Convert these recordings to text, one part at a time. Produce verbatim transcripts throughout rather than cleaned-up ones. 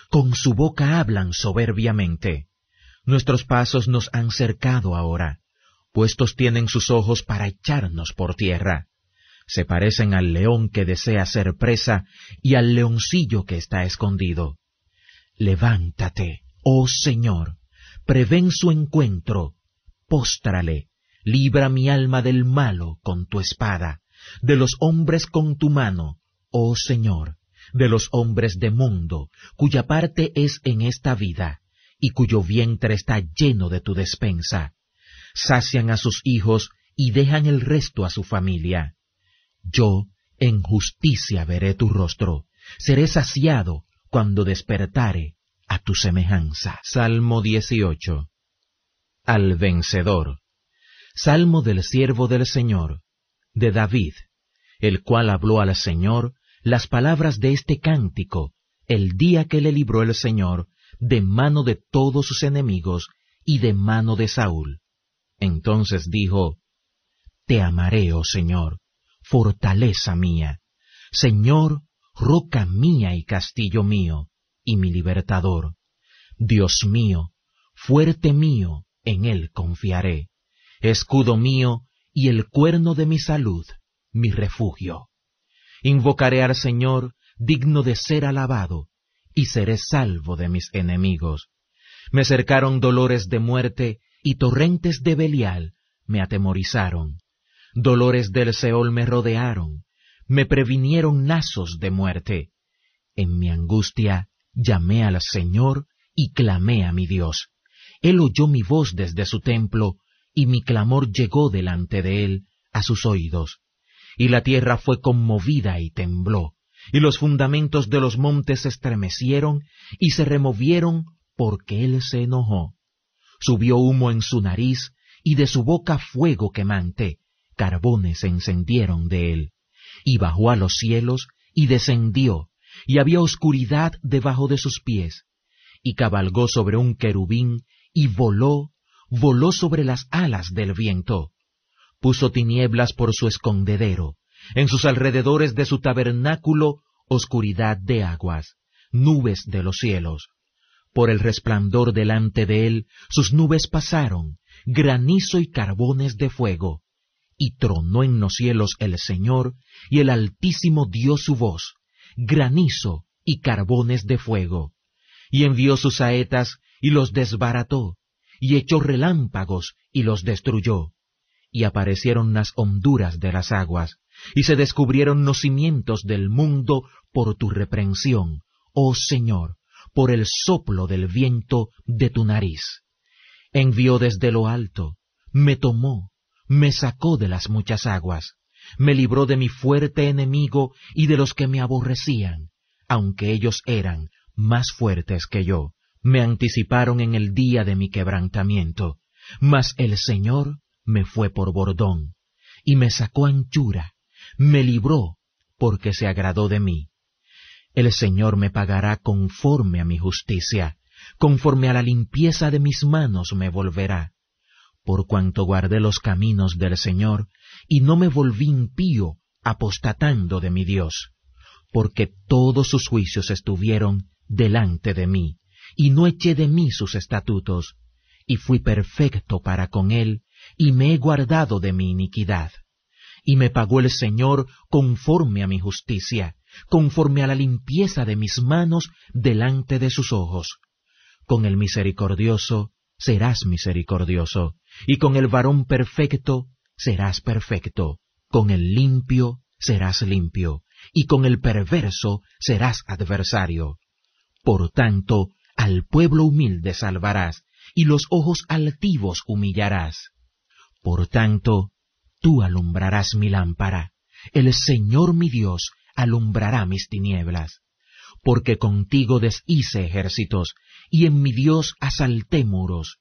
con su boca hablan soberbiamente. Nuestros pasos nos han cercado ahora, puestos tienen sus ojos para echarnos por tierra. Se parecen al león que desea ser presa y al leoncillo que está escondido. Levántate, oh Señor, prevén su encuentro, póstrale, libra mi alma del malo con tu espada, de los hombres con tu mano, oh Señor, de los hombres de mundo, cuya parte es en esta vida, y cuyo vientre está lleno de tu despensa. Sacian a sus hijos y dejan el resto a su familia. Yo en justicia veré tu rostro, seré saciado cuando despertare a tu semejanza. Salmo dieciocho. Al vencedor. Salmo del siervo del Señor, de David, el cual habló al Señor las palabras de este cántico, el día que le libró el Señor de mano de todos sus enemigos y de mano de Saúl. Entonces dijo: Te amaré, oh Señor, fortaleza mía, Señor, roca mía y castillo mío, y mi libertador. Dios mío, fuerte mío, en él confiaré, escudo mío y el cuerno de mi salud, mi refugio. Invocaré al Señor, digno de ser alabado, y seré salvo de mis enemigos. Me cercaron dolores de muerte, y torrentes de Belial me atemorizaron. Dolores del Seol me rodearon, me previnieron lazos de muerte. En mi angustia llamé al Señor y clamé a mi Dios. Él oyó mi voz desde su templo, y mi clamor llegó delante de él a sus oídos. Y la tierra fue conmovida y tembló, y los fundamentos de los montes se estremecieron y se removieron porque él se enojó. Subió humo en su nariz, y de su boca fuego quemante, carbones se encendieron de él. Y bajó a los cielos, y descendió, y había oscuridad debajo de sus pies. Y cabalgó sobre un querubín, y voló, voló sobre las alas del viento. Puso tinieblas por su escondedero, en sus alrededores de su tabernáculo oscuridad de aguas, nubes de los cielos. Por el resplandor delante de él sus nubes pasaron, granizo y carbones de fuego. Y tronó en los cielos el Señor, y el Altísimo dio su voz, granizo y carbones de fuego. Y envió sus saetas, y los desbarató, y echó relámpagos, y los destruyó. Y aparecieron las honduras de las aguas, y se descubrieron los cimientos del mundo por tu reprensión, oh Señor, por el soplo del viento de tu nariz. Envió desde lo alto, me tomó, me sacó de las muchas aguas, me libró de mi fuerte enemigo y de los que me aborrecían, aunque ellos eran más fuertes que yo. Me anticiparon en el día de mi quebrantamiento, mas el Señor me fue por bordón, y me sacó anchura, me libró, porque se agradó de mí. El Señor me pagará conforme a mi justicia, conforme a la limpieza de mis manos me volverá. Por cuanto guardé los caminos del Señor, y no me volví impío, apostatando de mi Dios. Porque todos sus juicios estuvieron delante de mí, y no eché de mí sus estatutos, y fui perfecto para con él, y me he guardado de mi iniquidad. Y me pagó el Señor conforme a mi justicia, conforme a la limpieza de mis manos delante de sus ojos. Con el misericordioso serás misericordioso, y con el varón perfecto serás perfecto, con el limpio serás limpio, y con el perverso serás adversario. Por tanto, al pueblo humilde salvarás, y los ojos altivos humillarás. Por tanto, tú alumbrarás mi lámpara, el Señor mi Dios alumbrará mis tinieblas. Porque contigo deshice ejércitos, y en mi Dios asalté muros.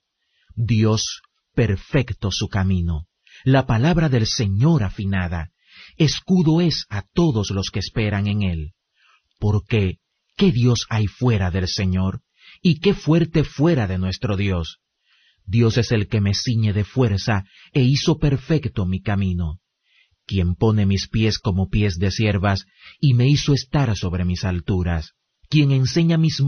Dios perfecto su camino, la palabra del Señor afinada, escudo es a todos los que esperan en él. Porque, ¿qué Dios hay fuera del Señor? ¿Y qué fuerte fuera de nuestro Dios? Dios es el que me ciñe de fuerza e hizo perfecto mi camino, quien pone mis pies como pies de ciervas y me hizo estar sobre mis alturas, quien enseña mis